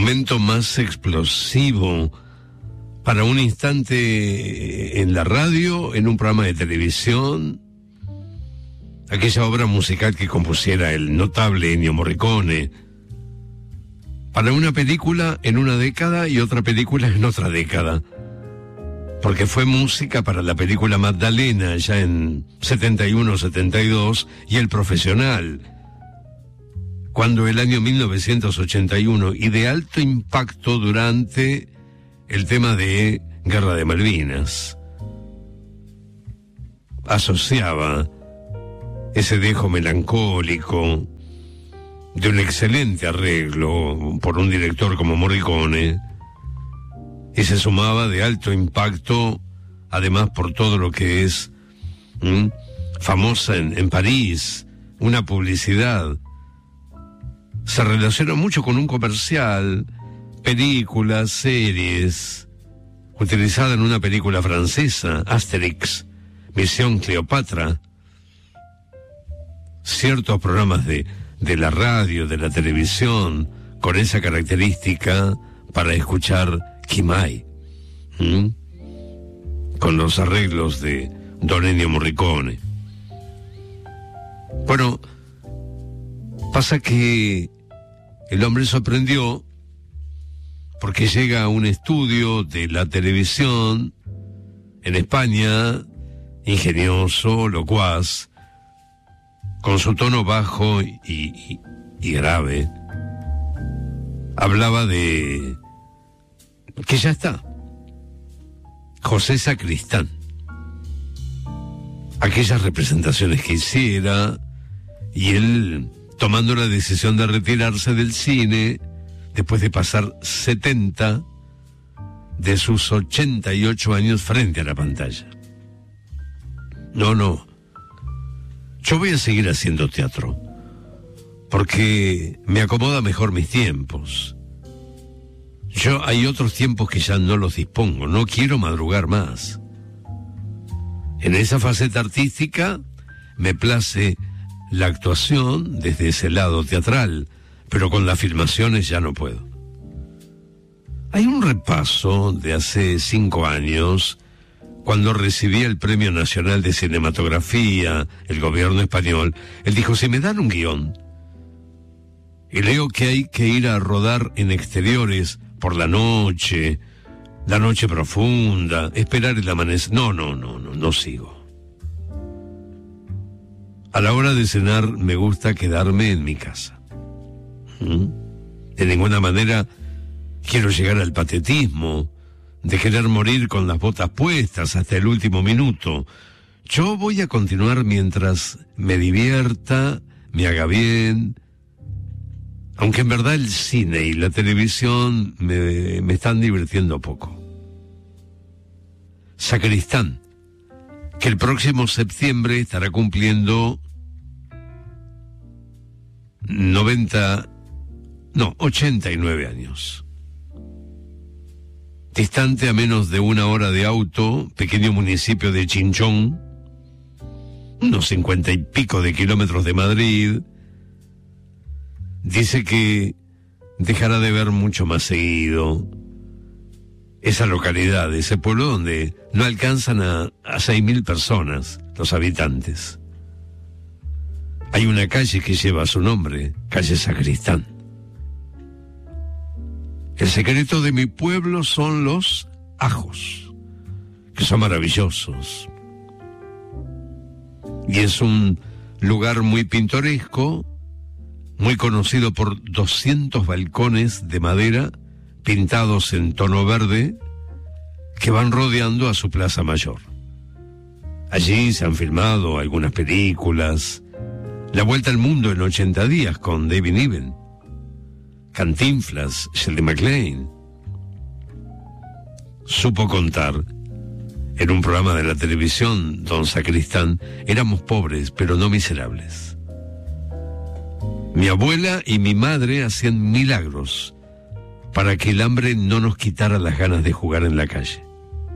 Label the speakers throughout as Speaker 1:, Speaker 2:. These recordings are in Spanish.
Speaker 1: momento más explosivo para un instante en la radio, en un programa de televisión, aquella obra musical que compusiera el notable Ennio Morricone, para una película en una década y otra película en otra década, porque fue música para la película Magdalena ya en 71-72 y El Profesional, cuando el año 1981, y de alto impacto durante el tema de Guerra de Malvinas. Asociaba ese dejo melancólico de un excelente arreglo por un director como Morricone, y se sumaba de alto impacto, además por todo lo que es famosa en París, una publicidad. Se relaciona mucho con un comercial, películas, series, utilizada en una película francesa, Asterix, Misión Cleopatra, ciertos programas de la radio, de la televisión, con esa característica para escuchar Kimai, con los arreglos de Don Ennio Morricone. Bueno, pasa que el hombre sorprendió porque llega a un estudio de la televisión en España, ingenioso, locuaz, con su tono bajo y grave. Hablaba de que ya está José Sacristán, aquellas representaciones que hiciera, y él tomando la decisión de retirarse del cine después de pasar 70 de sus 88 años frente a la pantalla. No, yo voy a seguir haciendo teatro porque me acomoda mejor mis tiempos. Hay otros tiempos que ya no los dispongo, no quiero madrugar más. En esa faceta artística me place la actuación desde ese lado teatral, pero con las filmaciones ya no puedo. Hay un repaso de hace 5 años, cuando recibí el Premio Nacional de Cinematografía, el gobierno español. Él dijo, si me dan un guión y leo que hay que ir a rodar en exteriores por la noche profunda, esperar el amanecer, no sigo. A la hora de cenar me gusta quedarme en mi casa. De ninguna manera quiero llegar al patetismo de querer morir con las botas puestas hasta el último minuto. Yo voy a continuar mientras me divierta, me haga bien, aunque en verdad el cine y la televisión me están divirtiendo poco. Sacristán, que el próximo septiembre estará cumpliendo 89 años. Distante a menos de 1 hora de auto, pequeño municipio de Chinchón, unos 50 y pico de kilómetros de Madrid. Dice que dejará de ver mucho más seguido esa localidad, ese pueblo donde no alcanzan a 6.000 personas los habitantes. Hay una calle que lleva su nombre, calle Sacristán. El secreto de mi pueblo son los ajos, que son maravillosos. Y es un lugar muy pintoresco, muy conocido por 200 balcones de madera pintados en tono verde que van rodeando a su plaza mayor. Allí se han filmado algunas películas, La Vuelta al Mundo en 80 días con David Niven, Cantinflas, Shirley MacLaine. Supo contar en un programa de la televisión, don Sacristán, éramos pobres, pero no miserables. Mi abuela y mi madre hacían milagros para que el hambre no nos quitara las ganas de jugar en la calle.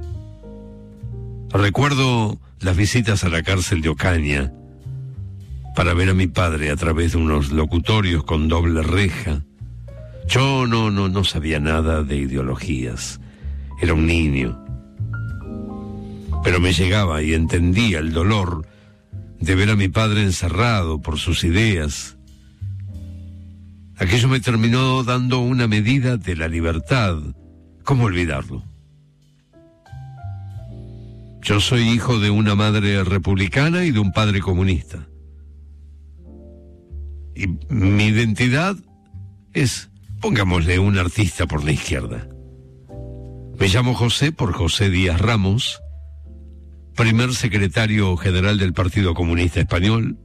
Speaker 1: Recuerdo las visitas a la cárcel de Ocaña para ver a mi padre a través de unos locutorios con doble reja. Yo no sabía nada de ideologías. Era un niño. Pero me llegaba y entendía el dolor de ver a mi padre encerrado por sus ideas. Aquello me terminó dando una medida de la libertad. ¿Cómo olvidarlo? Yo soy hijo de una madre republicana y de un padre comunista. Y mi identidad es, pongámosle, un artista por la izquierda. Me llamo José por José Díaz Ramos, primer secretario general del Partido Comunista Español.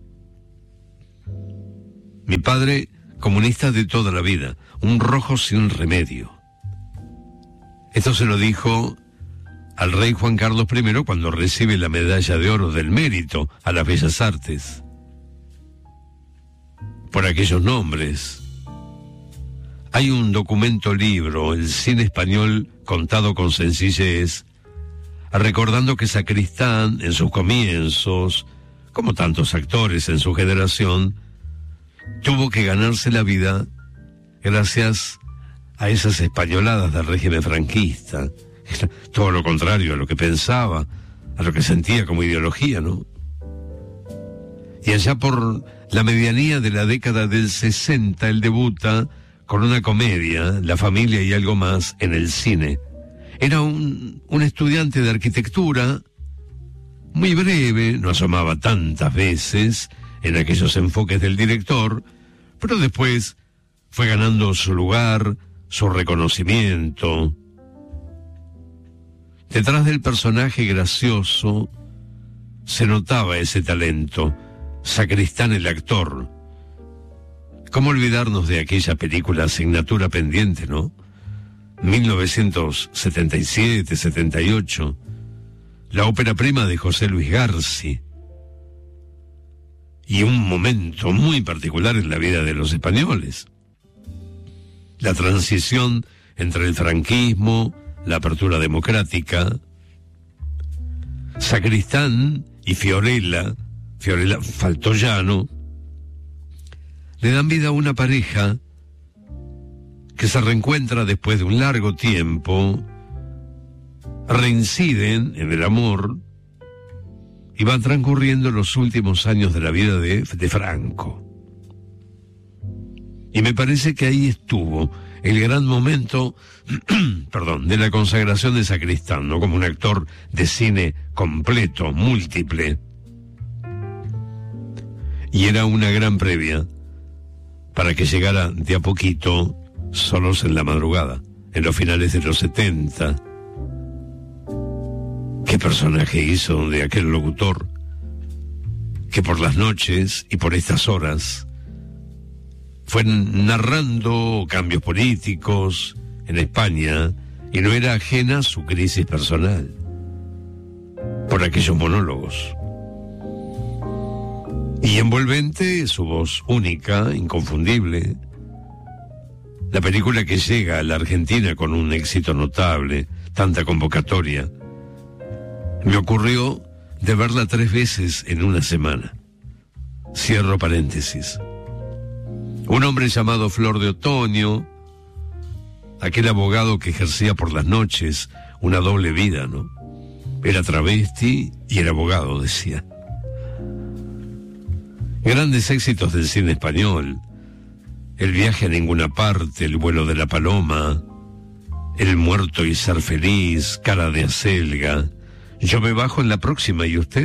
Speaker 1: Mi padre, comunista de toda la vida, un rojo sin remedio. Esto se lo dijo al rey Juan Carlos I cuando recibe la medalla de oro del mérito a las Bellas Artes. Por aquellos nombres. Hay un documento libro, El cine español contado con sencillez, recordando que Sacristán, en sus comienzos, como tantos actores en su generación, tuvo que ganarse la vida gracias a esas españoladas del régimen franquista. Todo lo contrario a lo que pensaba, a lo que sentía como ideología, ¿no? Y allá por la medianía de la década del 60, él debuta con una comedia, La familia y algo más, en el cine. Era un estudiante de arquitectura, muy breve, no asomaba tantas veces en aquellos enfoques del director, pero después fue ganando su lugar, su reconocimiento. Detrás del personaje gracioso se notaba ese talento. Sacristán, el actor. ¿Cómo olvidarnos de aquella película Asignatura Pendiente, no? 1977, 78. La ópera prima de José Luis Garci. Y un momento muy particular en la vida de los españoles. La transición entre el franquismo, la apertura democrática. Sacristán y Fiorella Faltoyano, le dan vida a una pareja que se reencuentra después de un largo tiempo, reinciden en el amor y van transcurriendo los últimos años de la vida de Franco. Y me parece que ahí estuvo el gran momento, de la consagración de Sacristán, ¿no? Como un actor de cine completo, múltiple. Y era una gran previa para que llegara de a poquito Solos en la madrugada, en los finales de los 70. ¿Qué personaje hizo de aquel locutor que por las noches y por estas horas fue narrando cambios políticos en España y no era ajena a su crisis personal por aquellos monólogos? Y envolvente, su voz única, inconfundible. La película que llega a la Argentina con un éxito notable, tanta convocatoria. Me ocurrió de verla 3 veces en una semana. Cierro paréntesis. Un hombre llamado Flor de Otoño, aquel abogado que ejercía por las noches una doble vida, ¿no? Era travesti y era abogado, decía. Grandes éxitos del cine español. El viaje a ninguna parte, El vuelo de la paloma, El muerto y ser feliz, Cara de acelga, Yo me bajo en la próxima, ¿y usted?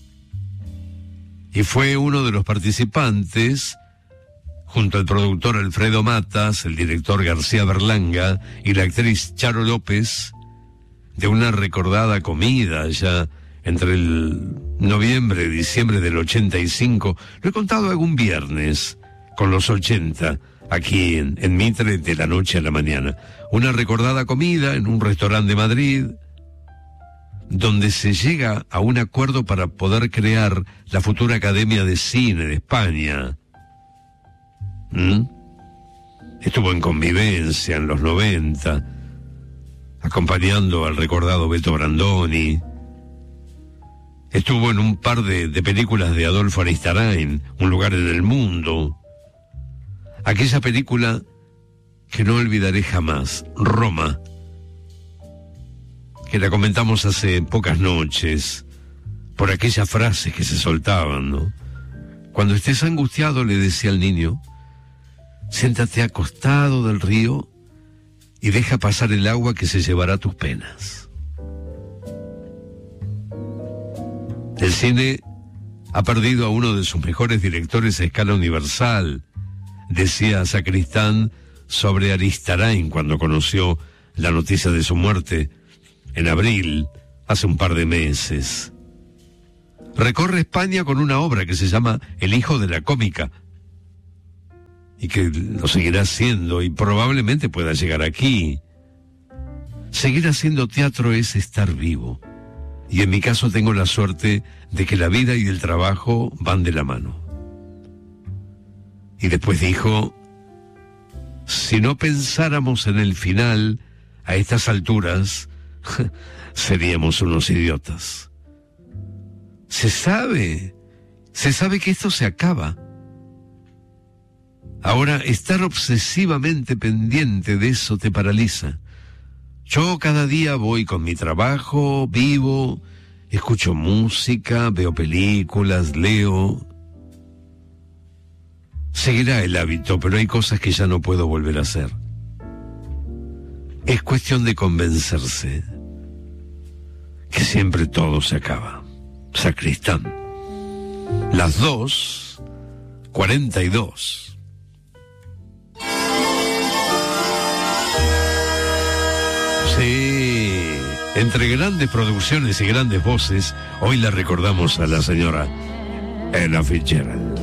Speaker 1: Y fue uno de los participantes, junto al productor Alfredo Matas, el director García Berlanga y la actriz Charo López, de una recordada comida ya entre el noviembre y diciembre del 85, lo he contado algún viernes, con los 80, aquí en Mitre, de la noche a la mañana. Una recordada comida en un restaurante de Madrid, donde se llega a un acuerdo para poder crear la futura Academia de Cine de España. Estuvo en Convivencia en los 90, acompañando al recordado Beto Brandoni. Estuvo en un par de películas de Adolfo Aristarain, Un lugar en el mundo. Aquella película que no olvidaré jamás, Roma, que la comentamos hace pocas noches, por aquellas frases que se soltaban, ¿no? Cuando estés angustiado, le decía al niño, siéntate acostado del río y deja pasar el agua que se llevará tus penas. El cine ha perdido a uno de sus mejores directores a escala universal, decía Sacristán sobre Aristarain cuando conoció la noticia de su muerte en abril, hace un par de meses. Recorre España con una obra que se llama El hijo de la cómica, y que lo seguirá haciendo y probablemente pueda llegar aquí. Seguir haciendo teatro es estar vivo, y en mi caso tengo la suerte de que la vida y el trabajo van de la mano. Y después dijo, si no pensáramos en el final, a estas alturas, seríamos unos idiotas. Se sabe que esto se acaba. Ahora, estar obsesivamente pendiente de eso te paraliza. Yo cada día voy con mi trabajo, vivo, escucho música, veo películas, leo. Seguirá el hábito, pero hay cosas que ya no puedo volver a hacer. Es cuestión de convencerse que siempre todo se acaba. Sacristán. Las 2:42. Sí, entre grandes producciones y grandes voces, hoy la recordamos a la señora Ella Fitzgerald.